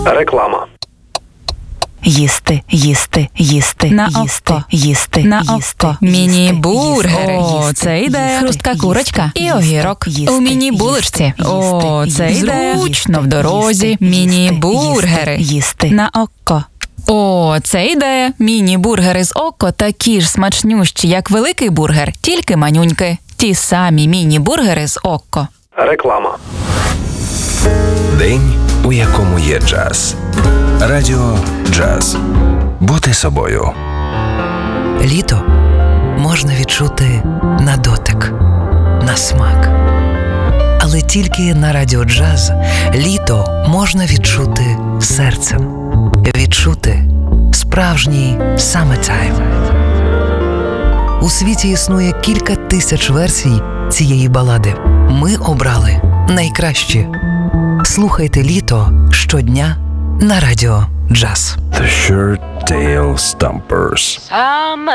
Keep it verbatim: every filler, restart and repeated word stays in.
Реклама. Їсти, їсти, їсти, На їсти, око. їсти, На їсти, око. їсти, Міні-бургери. їсти, О, їсти, це ідея. їсти, Хрустка їсти, курочка і їсти, огірок. їсти, У міні-булочці. їсти, О, їсти, це їсти, зручно їсти, в дорозі. їсти, Міні-бургери. їсти, їсти. На око. О, це ідея. Міні-бургери з око такі ж смачнющі, як великий бургер, тільки манюньки. Ті самі міні-бургери з око. Реклама. День, у якому є джаз. Радіо Джаз. Бути собою. Літо можна відчути на дотик, на смак. Але тільки на Радіо Джаз літо можна відчути серцем. Відчути справжній summertime. У світі існує кілька тисяч версій цієї балади. Ми обрали найкращі. Слухайте літо щодня на Радіо Джаз. The Shirt Tail Stompers.